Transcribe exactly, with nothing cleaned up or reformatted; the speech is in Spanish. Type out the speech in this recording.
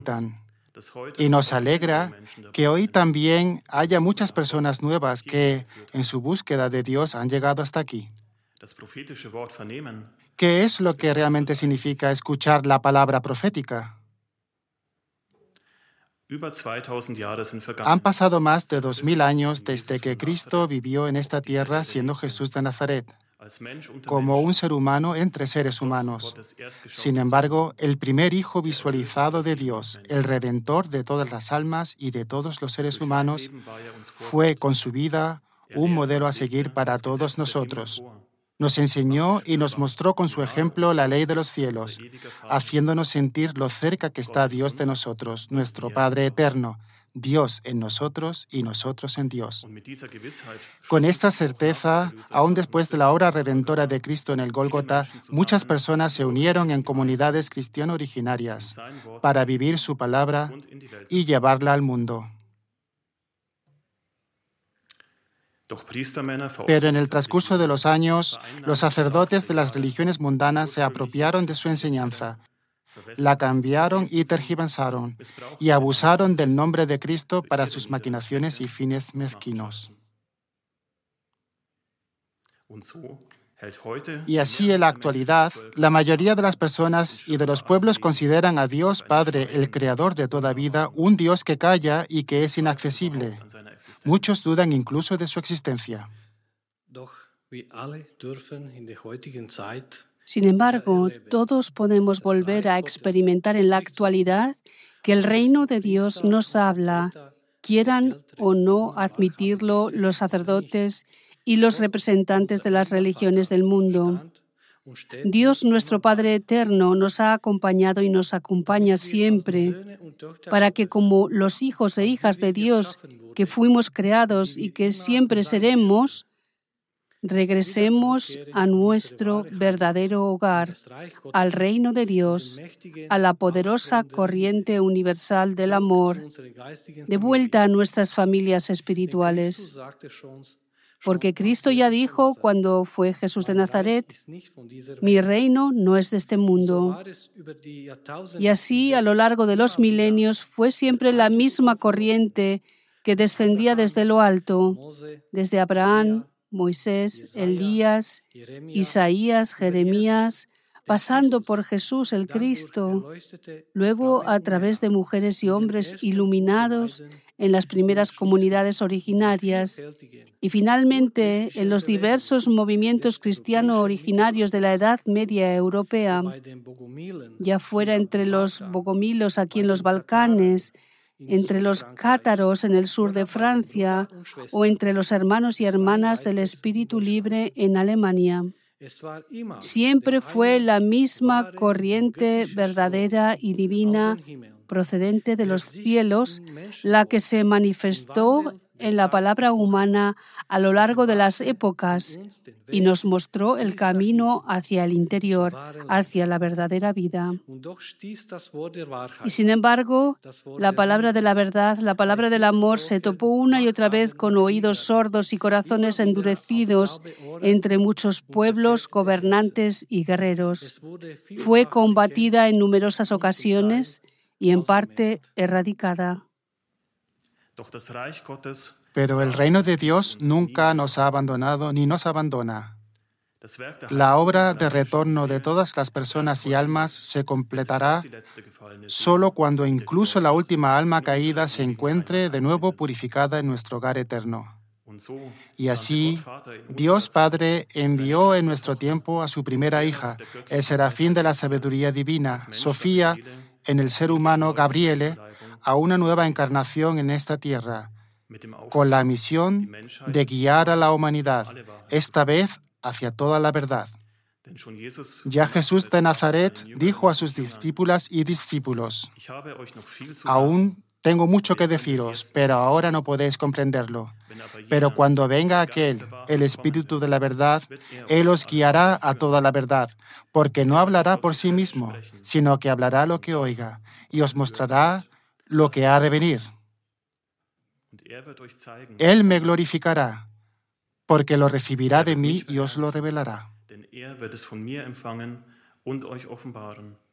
Y nos alegra que hoy también haya muchas personas nuevas que, en su búsqueda de Dios, han llegado hasta aquí. ¿Qué es lo que realmente significa escuchar la palabra profética? Han pasado más de dos mil años desde que Cristo vivió en esta tierra siendo Jesús de Nazaret, como un ser humano entre seres humanos. Sin embargo, el primer Hijo visualizado de Dios, el Redentor de todas las almas y de todos los seres humanos, fue con su vida un modelo a seguir para todos nosotros. Nos enseñó y nos mostró con su ejemplo la ley de los cielos, haciéndonos sentir lo cerca que está Dios de nosotros, nuestro Padre eterno, Dios en nosotros y nosotros en Dios. Con esta certeza, aún después de la obra redentora de Cristo en el Gólgota, muchas personas se unieron en comunidades cristianas originarias para vivir su palabra y llevarla al mundo. Pero en el transcurso de los años, los sacerdotes de las religiones mundanas se apropiaron de su enseñanza, la cambiaron y tergiversaron, y abusaron del nombre de Cristo para sus maquinaciones y fines mezquinos. Y así en la actualidad, la mayoría de las personas y de los pueblos consideran a Dios Padre, el Creador de toda vida, un Dios que calla y que es inaccesible. Muchos dudan incluso de su existencia. Sin embargo, todos podemos volver a experimentar en la actualidad que el reino de Dios nos habla, quieran o no admitirlo los sacerdotes y los representantes de las religiones del mundo. Dios, nuestro Padre eterno, nos ha acompañado y nos acompaña siempre para que, como los hijos e hijas de Dios que fuimos creados y que siempre seremos, regresemos a nuestro verdadero hogar, al reino de Dios, a la poderosa corriente universal del amor, de vuelta a nuestras familias espirituales. Porque Cristo ya dijo cuando fue Jesús de Nazaret, mi reino no es de este mundo. Y así, a lo largo de los milenios, fue siempre la misma corriente que descendía desde lo alto, desde Abraham, Moisés, Elías, Isaías, Jeremías, pasando por Jesús el Cristo, luego a través de mujeres y hombres iluminados en las primeras comunidades originarias y finalmente en los diversos movimientos cristianos originarios de la Edad Media Europea, ya fuera entre los bogomilos aquí en los Balcanes, entre los cátaros en el sur de Francia o entre los hermanos y hermanas del Espíritu Libre en Alemania. Siempre fue la misma corriente verdadera y divina procedente de los cielos la que se manifestó en la palabra humana a lo largo de las épocas y nos mostró el camino hacia el interior, hacia la verdadera vida. Y sin embargo, la palabra de la verdad, la palabra del amor, se topó una y otra vez con oídos sordos y corazones endurecidos entre muchos pueblos, gobernantes y guerreros. Fue combatida en numerosas ocasiones y en parte erradicada. Pero el reino de Dios nunca nos ha abandonado ni nos abandona. La obra de retorno de todas las personas y almas se completará solo cuando incluso la última alma caída se encuentre de nuevo purificada en nuestro hogar eterno. Y así, Dios Padre envió en nuestro tiempo a su primera hija, el serafín de la sabiduría divina, Sofía, en el ser humano Gabriele, a una nueva encarnación en esta tierra, con la misión de guiar a la humanidad, esta vez hacia toda la verdad. Ya Jesús de Nazaret dijo a sus discípulas y discípulos, aún tengo mucho que deciros, pero ahora no podéis comprenderlo. Pero cuando venga aquel, el Espíritu de la verdad, Él os guiará a toda la verdad, porque no hablará por sí mismo, sino que hablará lo que oiga, y os mostrará lo que ha de venir. Él me glorificará, porque lo recibirá de mí y os lo revelará.